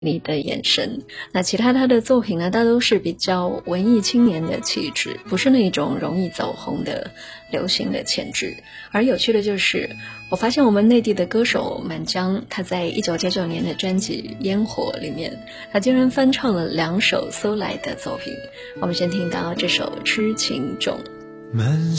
你的眼神。那其他他的作品呢，大都是比较文艺青年的气质，不是那种容易走红的流行的潜质。而有趣的就是我发现我们内地的歌手满江，他在1999年的专辑《烟火》里面，他竟然翻唱了2首苏来的作品。我们先听到这首《痴情种》。 满